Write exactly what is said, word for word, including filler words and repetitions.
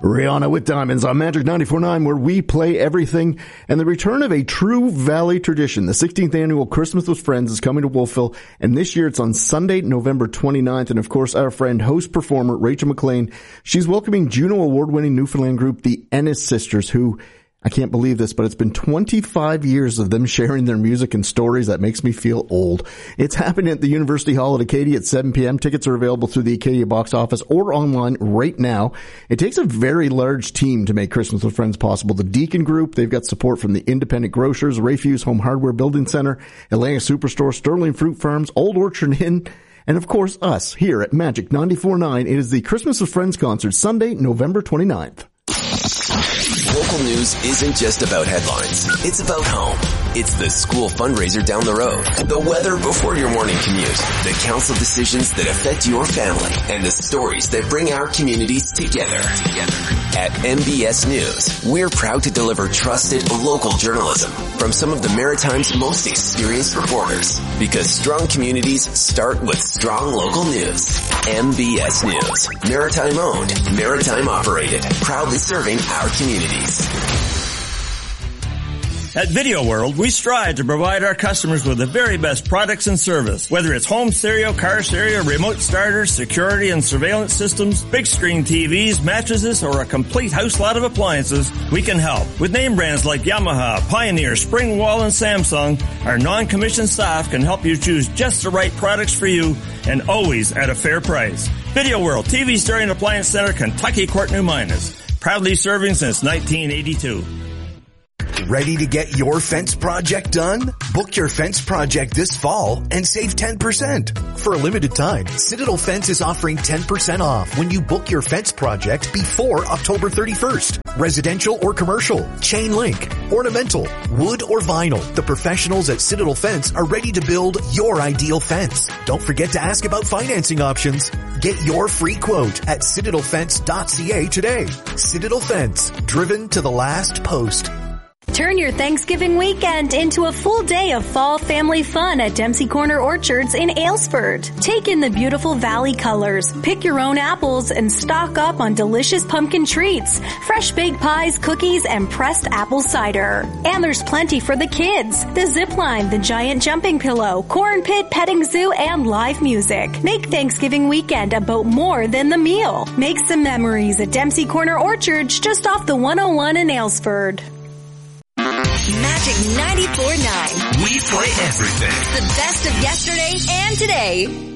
Rihanna with Diamonds on Magic ninety-four point nine, where we play everything. And the return of a true Valley tradition. The sixteenth annual Christmas with Friends is coming to Wolfville, and this year it's on Sunday, November twenty-ninth. And of course, our friend, host performer, Rachel McLean, she's welcoming Juno award-winning Newfoundland group, the Ennis Sisters, who, I can't believe this, but it's been twenty-five years of them sharing their music and stories. That makes me feel old. It's happening at the University Hall at Acadia at seven p.m. Tickets are available through the Acadia box office or online right now. It takes a very large team to make Christmas with Friends possible. The Deacon Group, they've got support from the Independent Grocers, Rayfuse Home Hardware Building Center, Atlanta Superstore, Sterling Fruit Farms, Old Orchard Inn, and of course us here at Magic ninety-four point nine. It is the Christmas with Friends concert, Sunday, November twenty-ninth. Local news isn't just about headlines. It's about home. It's the school fundraiser down the road, the weather before your morning commute, the council decisions that affect your family, and the stories that bring our communities together. Together. At M B S News, we're proud to deliver trusted local journalism from some of the Maritime's most experienced reporters, because strong communities start with strong local news. M B S News, Maritime owned, Maritime operated, proudly serving our communities. At Video World, we strive to provide our customers with the very best products and service. Whether it's home stereo, car stereo, remote starters, security and surveillance systems, big screen T Vs, mattresses, or a complete house lot of appliances, we can help. With name brands like Yamaha, Pioneer, Springwall, and Samsung, our non-commissioned staff can help you choose just the right products for you, and always at a fair price. Video World, T V Stereo and Appliance Center, Kentucky Court, New Minas. Proudly serving since nineteen eighty-two. Ready to get your fence project done? Book your fence project this fall and save ten percent. For a limited time, Citadel Fence is offering ten percent off when you book your fence project before October thirty-first. Residential or commercial, chain link, ornamental, wood or vinyl. The professionals at Citadel Fence are ready to build your ideal fence. Don't forget to ask about financing options. Get your free quote at citadel fence dot c a today. Citadel Fence, driven to the last post. Turn your Thanksgiving weekend into a full day of fall family fun at Dempsey Corner Orchards in Aylesford. Take in the beautiful valley colors, pick your own apples, and stock up on delicious pumpkin treats, fresh baked pies, cookies, and pressed apple cider. And there's plenty for the kids. The zip line, the giant jumping pillow, corn pit, petting zoo, and live music. Make Thanksgiving weekend about more than the meal. Make some memories at Dempsey Corner Orchards just off the one oh one in Aylesford. Magic ninety-four point nine. We play everything. The best of yesterday and today.